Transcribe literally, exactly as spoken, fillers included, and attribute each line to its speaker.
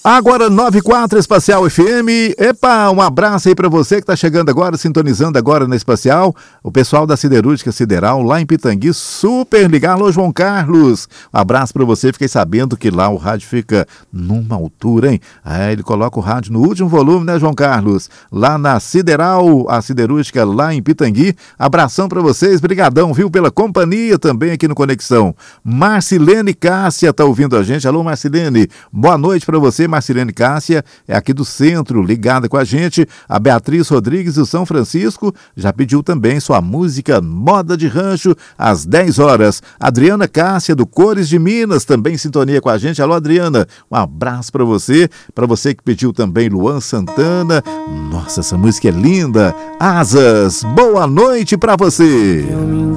Speaker 1: Agora nove e quatro, Espacial F M. Epa, um abraço aí pra você que tá chegando agora, sintonizando agora na Espacial. O pessoal da Siderúrgica Sideral, lá em Pitangui, super ligado. Alô, João Carlos. Um abraço pra você. Fiquei sabendo que lá o rádio fica numa altura, hein? É, ele coloca o rádio no último volume, né, João Carlos? Lá na Sideral, a Siderúrgica lá em Pitangui. Abração pra vocês. Brigadão, viu, pela companhia também aqui no Conexão. Marcilene Cássia tá ouvindo a gente. Alô, Marcilene. Boa noite pra você, Marcilene Cássia, é aqui do centro, ligada com a gente. A Beatriz Rodrigues do São Francisco já pediu também sua música Moda de Rancho, às dez horas. Adriana Cássia, do Cores de Minas, também em sintonia com a gente. Alô, Adriana, um abraço para você. Para você que pediu também Luan Santana. Nossa, essa música é linda. Asas, boa noite para você.